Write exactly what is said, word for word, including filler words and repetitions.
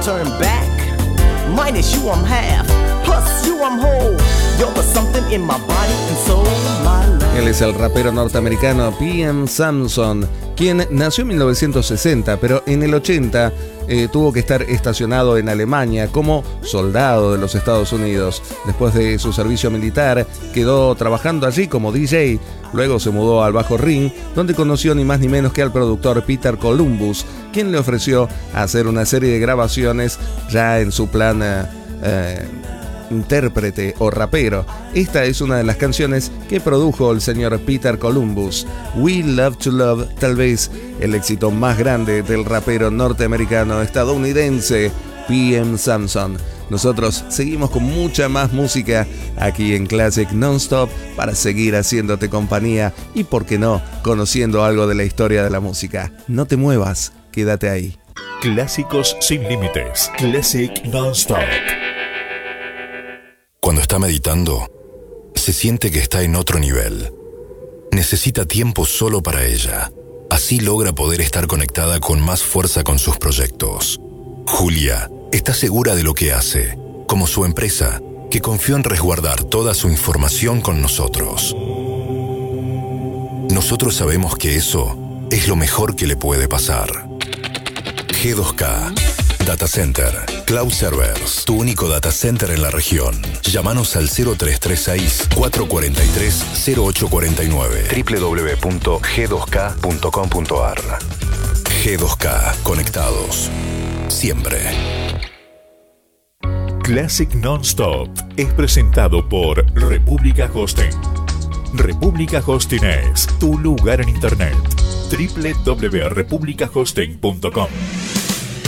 turn back. Mine is you, I'm half. Plus you, I'm whole. You're the something in my body and soul, my love. Él es el rapero norteamericano P M Samson, quien nació en mil novecientos sesenta, pero en el ochenta eh, tuvo que estar estacionado en Alemania como soldado de los Estados Unidos. Después de su servicio militar, quedó trabajando allí como D J. Luego se mudó al Bajo Ring, donde conoció ni más ni menos que al productor Peter Columbus, quien le ofreció hacer una serie de grabaciones ya en su plan eh, eh, intérprete o rapero. Esta es una de las canciones que produjo el señor Peter Columbus, We Love to Love, tal vez el éxito más grande del rapero norteamericano estadounidense P M Samson. Nosotros seguimos con mucha más música aquí en Classic Nonstop para seguir haciéndote compañía y, por qué no, conociendo algo de la historia de la música. No te muevas, quédate ahí. Clásicos sin límites. Classic Nonstop. Cuando está meditando, se siente que está en otro nivel. Necesita tiempo solo para ella. Así logra poder estar conectada con más fuerza con sus proyectos. Julia está segura de lo que hace, como su empresa, que confió en resguardar toda su información con nosotros. Nosotros sabemos que eso es lo mejor que le puede pasar. G dos K Data Center, Cloud Servers, tu único data center en la región. Llámanos al cero tres tres seis, cuatro cuatro tres, cero ocho cuatro nueve, doble u doble u doble u punto g dos k punto com punto a r. G dos K, conectados siempre. Classic Nonstop es presentado por República Hosting. República Hosting es tu lugar en internet. doble u doble u doble u punto república hosting punto com.